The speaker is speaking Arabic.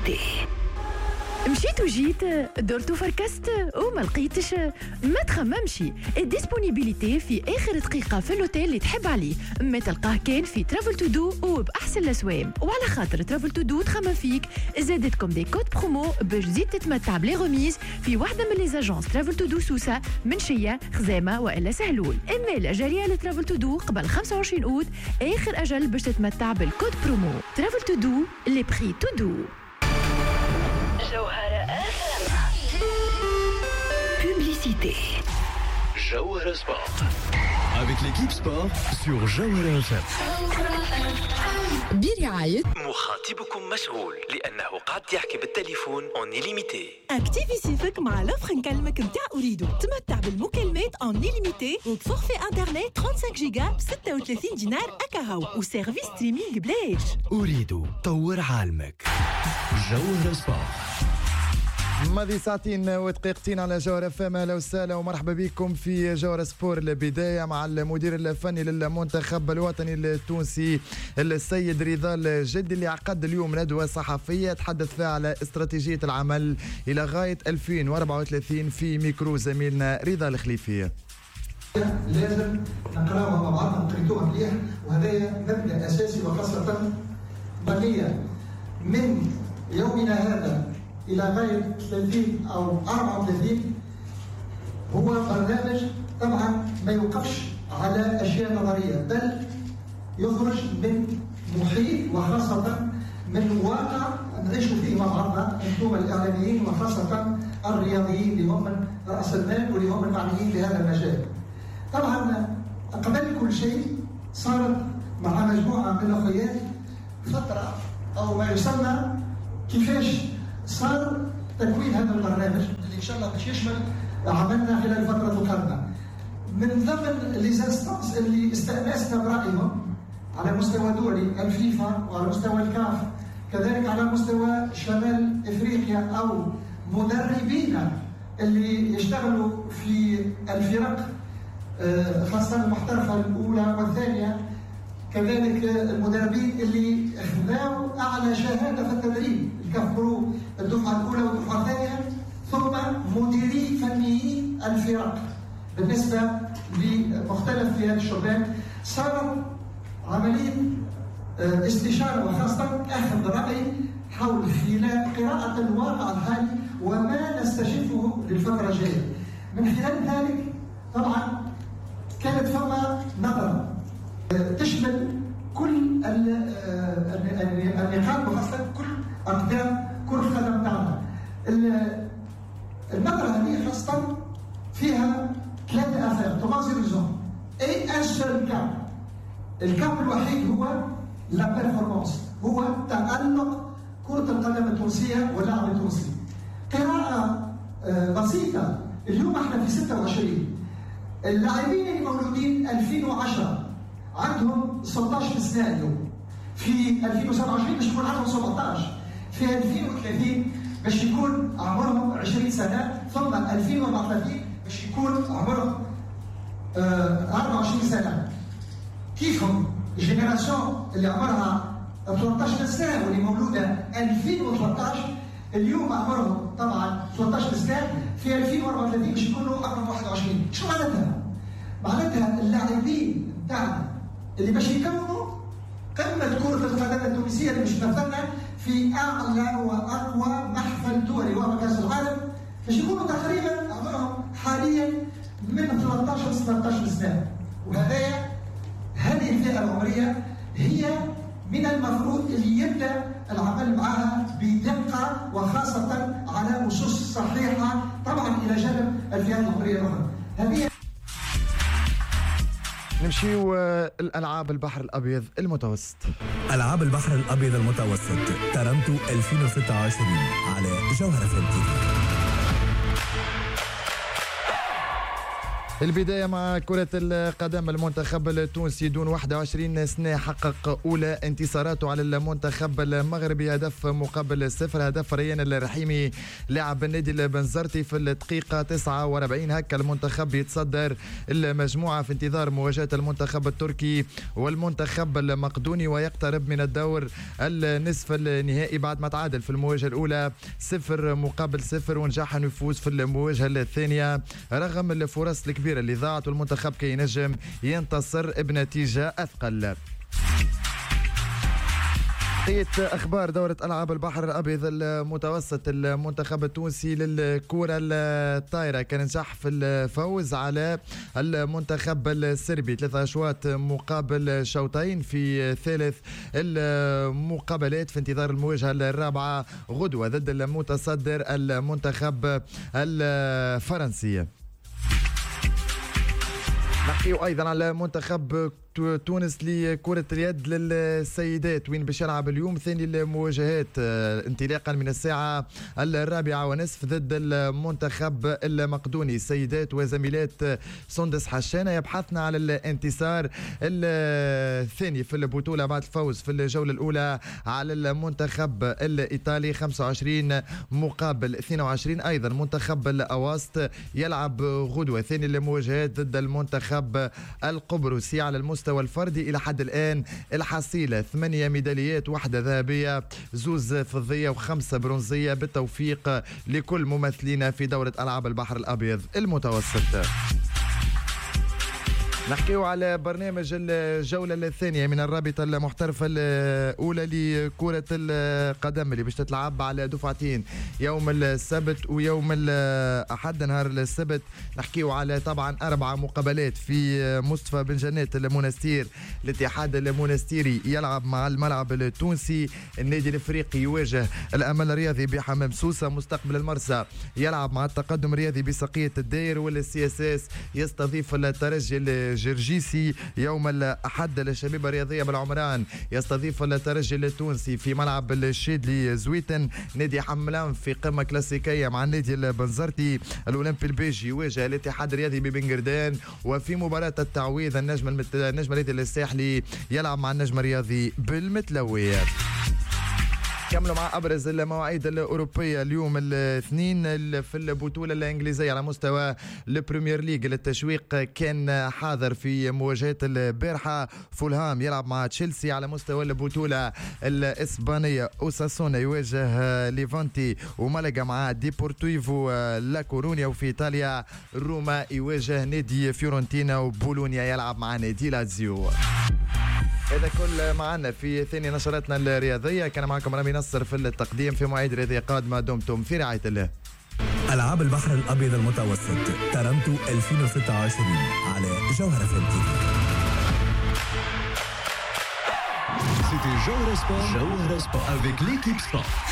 مشيت وجيت درت وفركست وما لقيتش ما تخممش. الديسبونيبيليتي في اخر دقيقه في الاوتيل اللي تحب عليه ما تلقاه كان في ترافل تو دو وباحسن الاسوام. وعلى خاطر ترافل تو دو تخمم فيك زادتكم دي كود برومو باش تزيد تتمتع بلي غوميز في واحده من لي زاجونس ترافل تو دو سوسه منشيه خزامه والا سهلول. اما الاجاليه لترافل تو دو قبل 25 اوت اخر اجل باش تتمتع بالكود برومو. ترافل تو دو لي بري تو دو. Publicité. Jawhara Sport. Avec l'équipe sport sur Jawhara FM. برعاية مخاطبكم مشغول لأنه قاعد يحكي بالتليفون اون إليميتي. اكتيفي سيفك مع لوفر نكلمك متاع أريدو. تمتع بالمكالمات اون إليميتي وبفورفي انترنت 35 جيجا ب 36 دينار أكاهو وسيرفيس ستريمينغ بلاش. أريد طور عالمك. جوهرة سبورت. ماضي ساعتين ودقيقتين على جوهرة فام. اهلا وسهلا ومرحبا بكم في جوهرة سبور. البدايه مع المدير الفني للمنتخب الوطني التونسي السيد رضا الجدي اللي عقد اليوم ندوه صحفيه تحدث فيها على استراتيجيه العمل الى غايه 2034 في ميكرو زميلنا رضا الخليفي. لازم نقراوها مع بعضنا نقريتوها مليح، وهذا مبدا اساسي وخاصه بقيه من يومنا هذا إلى غاية 30 أو 34 هو برنامج طبعا ما يوقفش على أشياء نظرية، بل يخرج من محيط وخاصة من واقع نعيشوا فيه مع بعضنا أنتم الإعلاميين وخاصة الرياضيين اللي هم من رأس المال واللي هم المعنيين بهذا المجال. طبعا قبل كل شيء صارت مع مجموعة من الأخوات فترة أو ما يسمى كيفاش صار تكوين هذا البرنامج اللي ان شاء الله باش يشمل عملنا خلال فتره القادمه. من ضمن ليزانستانس اللي استانسنا برايهم على مستوى دولي الفيفا وعلى مستوى الكاف كذلك على مستوى شمال افريقيا او مدربين اللي يشتغلوا في الفرق خاصه المحترفه الاولى والثانيه، كذلك المدربين اللي اخذوا اعلى شهاده في التدريب الكاف برو الدفعه الاولى والدفعه الثانيه، ثم مديري فنيين الفرق بالنسبه لمختلف فئات الشبان. صارت عمليه استشاره وخاصه اخذ راي حول خلال قراءه الواقع الحالي وما نستشفه للفتره الجايه. من خلال ذلك طبعا كانت فما نظره تشمل كل النقاط وخاصة كل أقدام كرة القدم بتاعنا. النظرة هذه خاصة فيها ثلاثة أفعال توازي ريزون أي أنسل كاب. الكاب الوحيد هو لا بيرفورمانس، هو تألق كرة القدم التونسية واللاعب التونسي. قراءة بسيطة، اليوم احنا في 26 اللاعبين المولودين 2010 عندهم 16 سنة اليوم، في 2027 باش يكون عندهم 17، في 2030 باش يكون عمرهم 20 سنة، ثم 2034 باش يكون عمرهم 24 سنة. كيفهم الجينيراسيون اللي عمرها 13 سنة واللي مولودة 2013 اليوم عمرهم طبعا 13 سنة، في 2034 باش يكونوا عمرهم 21. شو معناتها؟ معناتها اللاعبين بتاعنا اللي باش يكونوا قمة كرة القدم التونسية اللي باش تمثلنا في أعلى وأقوى محفل دولي وهو كأس العالم، باش يكونوا تقريبا عمرهم حاليا من 13 16 سنة. هذه الفئة العمرية هي من المفروض اللي يبدأ العمل معها بدقة وخاصة على أسس صحيحة طبعا إلى جانب الفئات العمرية الأخرى. هذه نمشيو الألعاب البحر الأبيض المتوسط. ألعاب البحر الأبيض المتوسط ترنتو 2026 على جوهرة FM. البداية مع كرة القدم. المنتخب التونسي دون 21 سنة حقق أولى انتصاراته على المنتخب المغربي هدف مقابل 0. هدف ريان الرحيمي لاعب النادي البنزرتي في الدقيقة 49. هكا المنتخب يتصدر المجموعة في انتظار مواجهة المنتخب التركي والمنتخب المقدوني، ويقترب من الدور النصف النهائي بعد ما تعادل في المواجهة الأولى 0 مقابل 0 ونجح أن يفوز في المواجهة الثانية رغم الفرص الكبيرة اللي ضاعت، والمنتخب كي ينجم ينتصر بنتيجة أثقل. بقية أخبار دورة ألعاب البحر الأبيض المتوسط. المنتخب التونسي للكرة الطايرة كان نجح في الفوز على المنتخب السربي 3 أشواط مقابل شوطين في ثالث المقابلات في انتظار المواجهة الرابعة غدوة ضد المتصدر المنتخب الفرنسي. نحكيو أيضا على منتخب تونس لكرة اليد للسيدات وين باش يلعب اليوم ثاني المواجهات انطلاقا من الساعة 4:30 ضد المنتخب المقدوني. السيدات وزميلات سندس حشانة يبحثن على الانتصار الثاني في البطولة بعد الفوز في الجولة الأولى على المنتخب الإيطالي 25 مقابل 22. أيضا منتخب الأواسط يلعب غدوة ثاني المواجهات ضد المنتخب القبرصي. على المستوى الفردي إلى حد الآن الحصيلة 8 ميداليات، 1 ذهبية، 2 فضية و5 برونزية بالتوفيق لكل ممثلين في دورة ألعاب البحر الأبيض المتوسط. نحكيو على برنامج الجولة الثانية من الرابطة المحترفة الأولى لكرة القدم اللي باش تتلعب على دفعتين يوم السبت ويوم الأحد. نهار السبت نحكيو على طبعا 4 مقابلات في مصطفى بن جنات المنستير. الاتحاد المنستيري يلعب مع الملعب التونسي. النادي الافريقي يواجه الامل الرياضي بحمام سوسة. مستقبل المرسى يلعب مع التقدم الرياضي بسقية الداير. والسي اس اس يستضيف الترجي الجرجيسي يوم الأحد. الشبيبة الرياضية بالعمران يستضيف الترجي التونسي في ملعب الشيدلي زويتن. نادي حملان في قمة كلاسيكية مع النادي البنزرتي. الأولمبي البيجي يواجه الاتحاد الرياضي ببنجردان. وفي مباراة التعويض النجم الرياضي الساحلي يلعب مع النجم الرياضي بالمتلوي. كملوا مع أبرز المواعيد الأوروبية. اليوم الاثنين في البطولة الإنجليزية على مستوى البريمير ليج التشويق كان حاضر في مواجهة البارحة. فولهام يلعب مع تشيلسي. على مستوى البطولة الإسبانية أوساسونا يواجه ليفانتي. ومالاغا مع ديبورتيفو لا كورونيا. وفي إيطاليا روما يواجه نادي فيورنتينا. وبولونيا يلعب مع نادي لاتزيو. هذا كل معنا في ثاني نشراتنا الرياضية. كان معكم رامي نصر في التقديم. في مواعيد رياضية قادمة دمتم في رعاية الله. ألعاب البحر الأبيض المتوسط ترنتو 2026 على جوهرة FM TV. C'était Jawhara Sport avec l'équipe Sport.